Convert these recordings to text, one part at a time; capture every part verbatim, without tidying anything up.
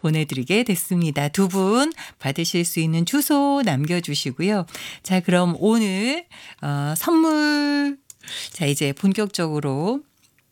보내드리게 됐습니다. 두 분 받으실 수 있는 주소 남겨주시고요. 자, 그럼 오늘 어, 선물 자 이제 본격적으로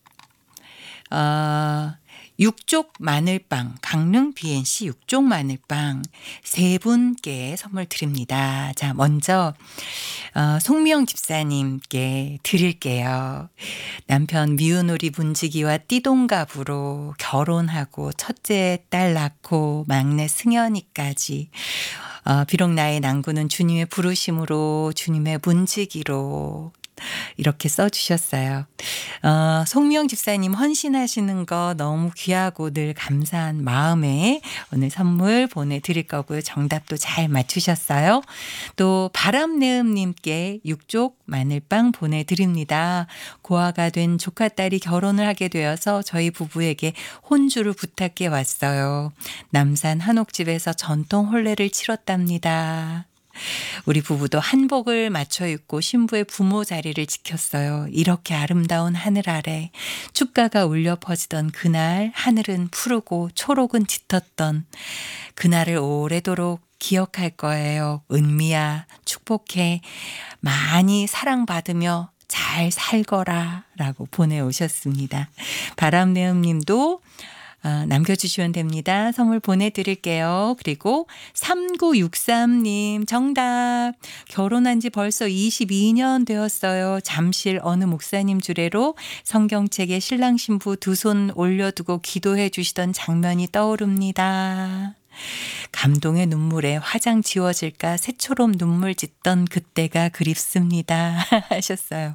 어, 육족 마늘빵, 강릉 비엔씨 육족 마늘빵 세 분께 선물 드립니다. 자, 먼저 어, 송미영 집사님께 드릴게요. 남편 미운오리 문지기와 띠동갑으로 결혼하고 첫째 딸 낳고 막내 승현이까지 어, 비록 나의 난구는 주님의 부르심으로 주님의 문지기로 이렇게 써주셨어요. 어, 송미영 집사님 헌신하시는 거 너무 귀하고 늘 감사한 마음에 오늘 선물 보내드릴 거고요. 정답도 잘 맞추셨어요. 또 바람내음님께 육족 마늘빵 보내드립니다. 고아가 된 조카딸이 결혼을 하게 되어서 저희 부부에게 혼주를 부탁해 왔어요. 남산 한옥집에서 전통 혼례를 치렀답니다. 우리 부부도 한복을 맞춰 입고 신부의 부모 자리를 지켰어요. 이렇게 아름다운 하늘 아래 축가가 울려 퍼지던 그날 하늘은 푸르고 초록은 짙었던 그날을 오래도록 기억할 거예요. 은미야 축복해 많이 사랑받으며 잘 살거라 라고 보내오셨습니다. 바람내음님도 아, 남겨주시면 됩니다. 선물 보내드릴게요. 그리고 삼구육삼님 정답. 결혼한 지 벌써 이십이 년 되었어요. 잠실 어느 목사님 주례로 성경책에 신랑 신부 두 손 올려두고 기도해 주시던 장면이 떠오릅니다. 감동의 눈물에 화장 지워질까 새처럼 눈물 짓던 그때가 그립습니다. 하셨어요.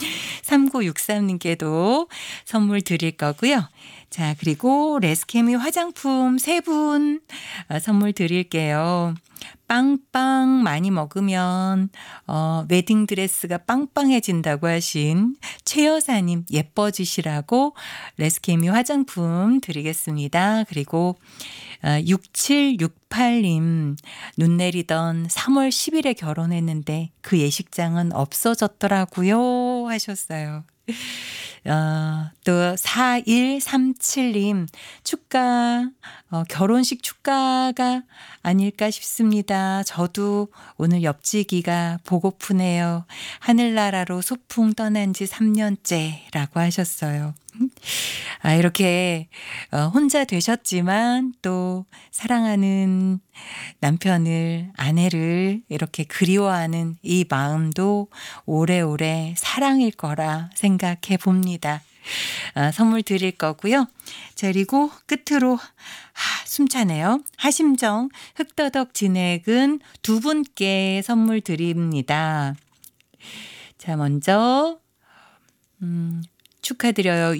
삼구육삼님께도 선물 드릴 거고요. 자, 그리고 레스케미 화장품 세 분 선물 드릴게요. 빵빵 많이 먹으면 어, 웨딩드레스가 빵빵해진다고 하신 최 여사님 예뻐지시라고 레스케미 화장품 드리겠습니다. 그리고 육칠육팔님 눈 내리던 삼월 십일에 결혼했는데 그 예식장은 없어졌더라고요 하셨어요. 어, 또 사일삼칠님 축가 어, 결혼식 축가가 아닐까 싶습니다. 저도 오늘 옆지기가 보고프네요. 하늘나라로 소풍 떠난 지 삼 년째라고 하셨어요. 아, 이렇게 혼자 되셨지만 또 사랑하는 남편을, 아내를 이렇게 그리워하는 이 마음도 오래오래 사랑일 거라 생각해 봅니다. 아, 선물 드릴 거고요. 자, 그리고 끝으로 아, 숨차네요. 하심정 흑더덕 진액은 두 분께 선물 드립니다. 자, 먼저 음, 축하드려요.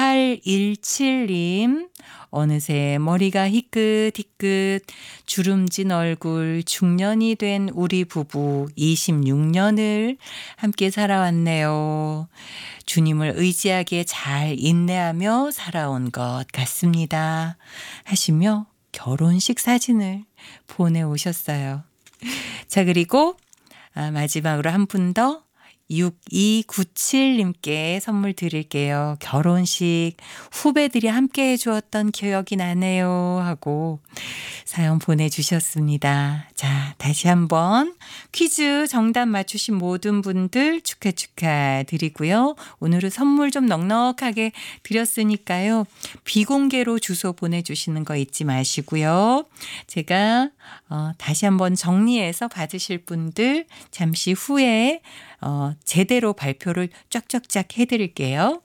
육팔일칠님 어느새 머리가 희끗희끗 주름진 얼굴 중년이 된 우리 부부 이십육 년을 함께 살아왔네요. 주님을 의지하게 잘 인내하며 살아온 것 같습니다. 하시며 결혼식 사진을 보내오셨어요. 자, 그리고 마지막으로 한 분 더 육이구칠님께 선물 드릴게요. 결혼식 후배들이 함께 해주었던 기억이 나네요 하고 사연 보내주셨습니다. 자, 다시 한번 퀴즈 정답 맞추신 모든 분들 축하 축하드리고요. 오늘은 선물 좀 넉넉하게 드렸으니까요. 비공개로 주소 보내주시는 거 잊지 마시고요. 제가 어, 다시 한번 정리해서 받으실 분들 잠시 후에 어, 제대로 발표를 쫙쫙쫙 해드릴게요.